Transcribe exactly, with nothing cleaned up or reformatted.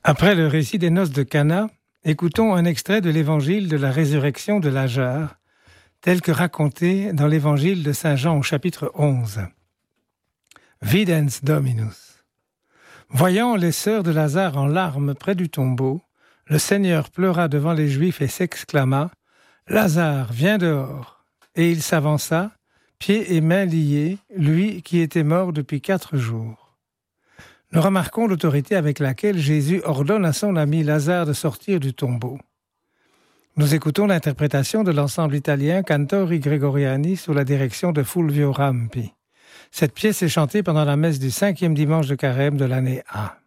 Après le récit des noces de Cana, écoutons un extrait de l'évangile de la résurrection de Lazare, tel que raconté dans l'évangile de saint Jean au chapitre onze. Videns Dominus. Voyant les sœurs de Lazare en larmes près du tombeau, le Seigneur pleura devant les Juifs et s'exclama « Lazare, viens dehors !» Et il s'avança, pieds et mains liés, lui qui était mort depuis quatre jours. Nous remarquons l'autorité avec laquelle Jésus ordonne à son ami Lazare de sortir du tombeau. Nous écoutons l'interprétation de l'ensemble italien Cantori Gregoriani sous la direction de Fulvio Rampi. Cette pièce est chantée pendant la messe du cinquième dimanche de Carême de l'année A.